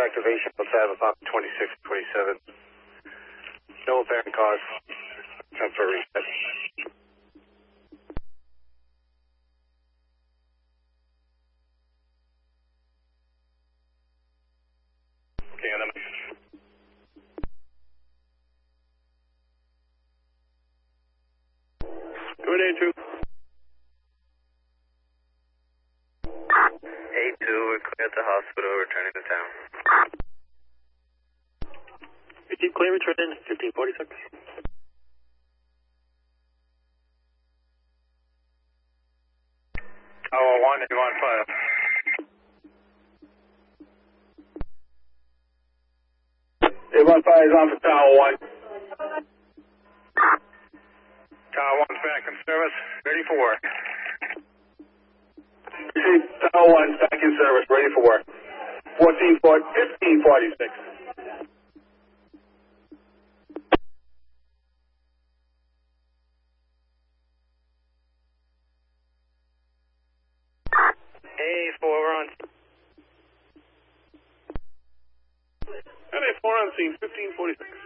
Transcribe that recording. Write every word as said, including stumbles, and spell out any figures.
activation. Let's have about twenty-six, twenty-seven. No apparent cause. Time for a reset. Okay, and then. Good A two. A two, we're clear at the hospital, returning to town. fifteen clear, return in, fifteen forty-six. Tower one, eight one five. eight one five is on for Tower one. Tower one's back in service, ready for work. Tower one, back in service, ready for work. fourteen forty, fifteen forty-six. A four, we're on. And a four on scene, fifteen forty-six.